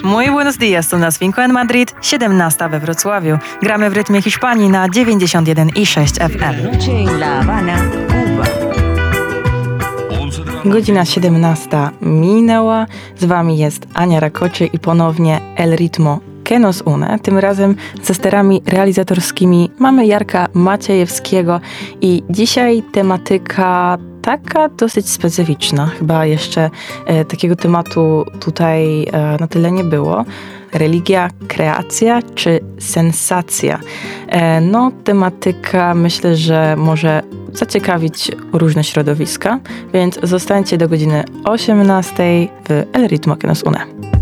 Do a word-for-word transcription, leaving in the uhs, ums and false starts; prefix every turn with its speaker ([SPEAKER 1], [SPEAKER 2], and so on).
[SPEAKER 1] Muy buenos dias, to nas cinco en Madrid, siedemnasta we Wrocławiu. Gramy w rytmie Hiszpanii na dziewięćdziesiąt jeden i sześć F M.
[SPEAKER 2] Noche en La Habana, Cuba.
[SPEAKER 3] Godzina siedemnasta minęła. Z wami jest Ania Rakoczy i ponownie El Ritmo que nos une. Tym razem ze sterami realizatorskimi mamy Jarka Maciejewskiego i dzisiaj tematyka taka dosyć specyficzna. Chyba jeszcze e, takiego tematu tutaj e, na tyle nie było. Religia, kreacja czy sensacja? E, no, tematyka myślę, że może zaciekawić różne środowiska, więc zostańcie do godziny osiemnastej w El Ritmo que nos une.